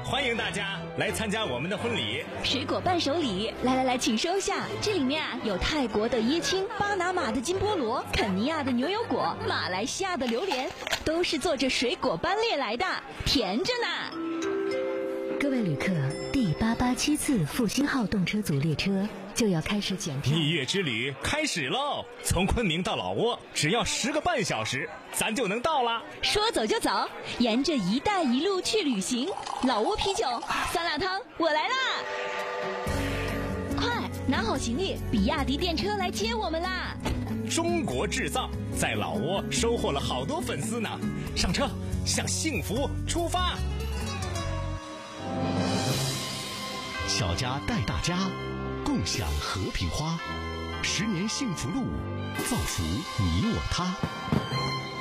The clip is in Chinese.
欢迎大家来参加我们的婚礼。 水果伴手礼，来，请收下。这里面啊有泰国的椰青、巴拿马的金菠萝、肯尼亚的牛油果、马来西亚的榴莲，都是坐着水果班列来的，甜着呢。 各位旅客，第887次复兴号动车组列车就要开始检票。 蜜月之旅开始喽！从昆明到老挝只要10个半小时，咱就能到了。 说走就走，沿着一带一路去旅行。老挝啤酒、酸辣汤，我来啦！快拿好行李，比亚迪电车来接我们啦！ 中国制造在老挝收获了好多粉丝呢。上车，向幸福出发！ 小家带大家，共享和平花，10年幸福路，造福你我他。